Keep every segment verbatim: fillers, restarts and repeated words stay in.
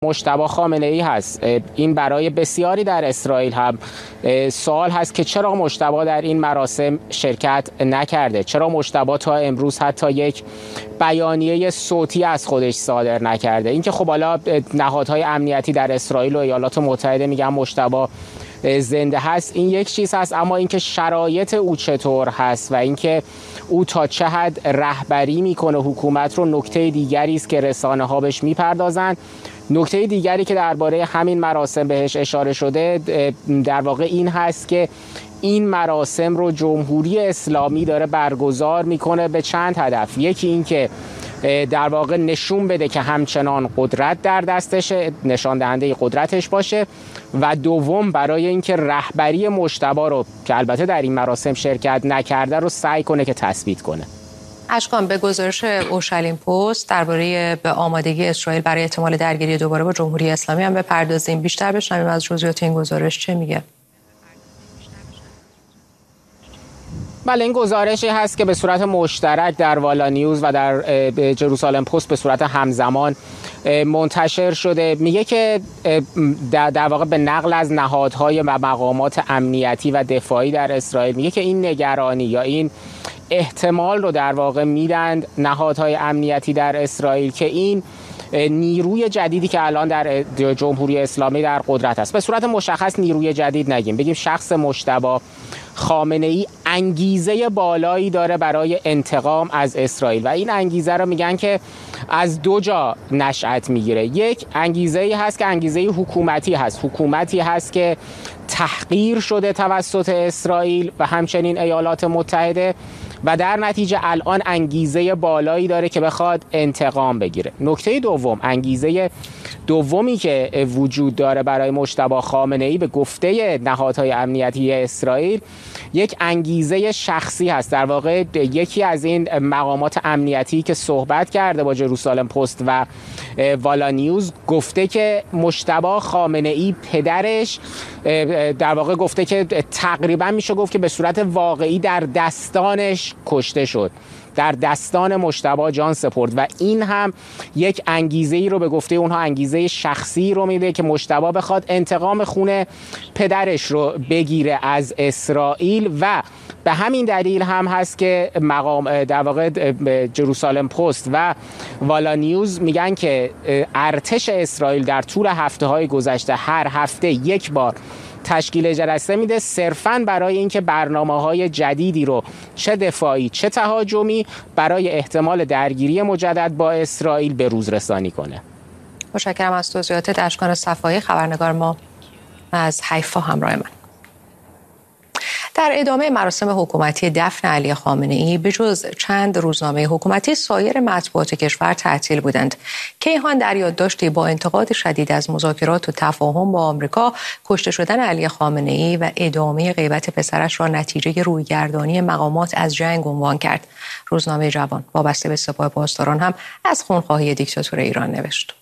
مجتبی خامنه‌ای هست. این برای بسیاری در اسرائیل هم سوال هست که چرا مجتبی در این مراسم شرکت نکرده، چرا مجتبی تا امروز حتی یک بیانیه صوتی از خودش صادر نکرده. اینکه خب حالا نهادهای امنیتی در اسرائیل و ایالات متحده میگن مجتبی زنده هست، این یک چیز هست، اما اینکه شرایط او چطور هست و اینکه او تا چه حد رهبری میکنه حکومت رو نکته دیگری است که رسانه ها بهش میپردازند. نکته دیگری که درباره همین مراسم بهش اشاره شده در واقع این هست که این مراسم رو جمهوری اسلامی داره برگزار میکنه به چند هدف. یکی این که در واقع نشون بده که همچنان قدرت در دستش، نشان دهنده قدرتش باشه، و دوم برای اینکه رهبری مجتبی رو که البته در این مراسم شرکت نکرده رو سعی کنه که تثبیت کنه. اشکان، به گزارش اورشلیم پست درباره به آمادگی اسرائیل برای احتمال درگیری دوباره با جمهوری اسلامی هم بپردازیم. بیشتر بشنویم از جزئیات این گزارش چه میگه. بله، این گزارشی هست که به صورت مشترک در والا نیوز و در جروسالم پست به صورت همزمان منتشر شده. میگه که در واقع به نقل از نهادهای و مقامات امنیتی و دفاعی در اسرائیل میگه که این نگرانی یا این احتمال رو در واقع میدن نهادهای امنیتی در اسرائیل که این نیروی جدیدی که الان در جمهوری اسلامی در قدرت است، به صورت مشخص نیروی جدید نگیم، بگیم شخص مجتبی خامنه‌ای انگیزه بالایی داره برای انتقام از اسرائیل و این انگیزه رو میگن که از دو جا نشأت میگیره. یک انگیزه‌ای هست که انگیزه حکومتی هست، حکومتی هست که تحقیر شده توسط اسرائیل و همچنین ایالات متحده و در نتیجه الان انگیزه بالایی داره که بخواد انتقام بگیره. نکته دوم، انگیزه دومی که وجود داره برای مجتبی خامنه‌ای به گفته نهادهای امنیتی اسرائیل یک انگیزه شخصی هست. در واقع یکی از این مقامات امنیتی که صحبت کرده با جروسالم پست و والا نیوز گفته که مجتبی خامنه‌ای پدرش در واقع گفته که تقریبا میشه گفت که به صورت واقعی در دستانش کشته شد، در دستان مجتبی جان سپرد و این هم یک انگیزه ای رو به گفته اونها انگیزه شخصی رو میده که مجتبی بخواد انتقام خون پدرش رو بگیره از اسرائیل و به همین دلیل هم هست که مقام در واقع جروسالم پست و والا نیوز میگن که ارتش اسرائیل در طول هفته های گذشته هر هفته یک بار تشکیل جلسه میده صرفاً برای اینکه برنامه‌های جدیدی رو چه دفاعی چه تهاجمی برای احتمال درگیری مجدد با اسرائیل به روز رسانی کنه. متشکرم از توضیحات اشکان صفایی، خبرنگار ما از حیفا همراه من. در ادامه مراسم حکومتی دفن علی خامنه‌ای به جز چند روزنامه حکومتی سایر مطبوعات کشور تعطیل بودند. کیهان در یادداشتی با انتقاد شدید از مذاکرات و تفاهم با آمریکا، کشته شدن علی خامنه‌ای و ادامه غیبت پسرش را نتیجه رویگردانی مقامات از جنگ عنوان کرد. روزنامه جوان وابسته به سپاه پاسداران هم از خونخواهی دیکتاتور ایران نوشت.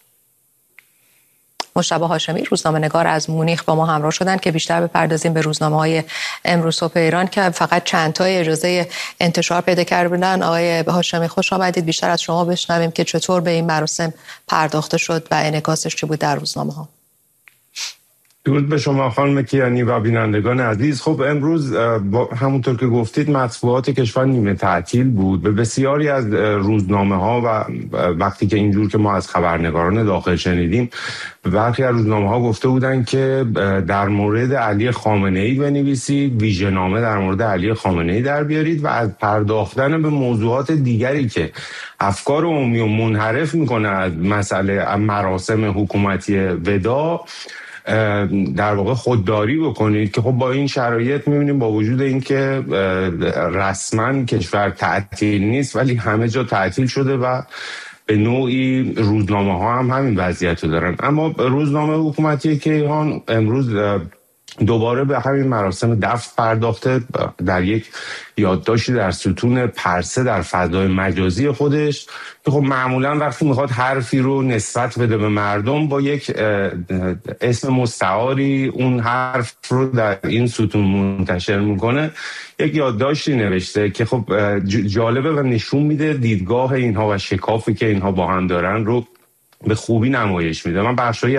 مجتبی هاشمی روزنامه‌نگار از مونیخ با ما همراه شدند که بیشتر بپردازیم به روزنامه‌های امروز صبح ایران که فقط چند تا اجازه انتشار پیدا کرده بودن. آقای هاشمی خوش آمدید. بیشتر از شما بشنویم که چطور به این مراسم پرداخته شد و انعکاسش چه بود در روزنامه‌ها. درود به شما خانم کیانی و بینندگان عزیز. خب امروز همونطور که گفتید مطبوعات کشور نیمه تعطیل بود. به بسیاری از روزنامه ها و وقتی که اینجور که ما از خبرنگاران داخل شنیدیم، برخی از روزنامه ها گفته بودن که در مورد علی خامنه‌ای بنویسید، ویژه‌نامه در مورد علی خامنه‌ای در بیارید و از پرداختن به موضوعات دیگری که افکار عمومی رو منحرف میکنه از مسئله مراسم حکومتی ودا در واقع خودداری بکنید که خب با این شرایط می‌بینیم با وجود اینکه رسما کشور تعطیل نیست ولی همه جا تعطیل شده و به نوعی روزنامه ها هم همین وضعیت رو دارن. اما روزنامه حکومتی کیهان امروز دوباره به همین مراسم دفن پرداخته در یک یادداشتی در ستون پرسه در فضای مجازی خودش که خب معمولا وقتی میخواد حرفی رو نسبت بده به مردم با یک اسم مستعاری اون حرف رو در این ستون منتشر میکنه. یک یادداشتی نوشته که خب جالبه و نشون میده دیدگاه اینها و شکافی که اینها با هم دارن رو به خوبی نمایش میده. من بخشایی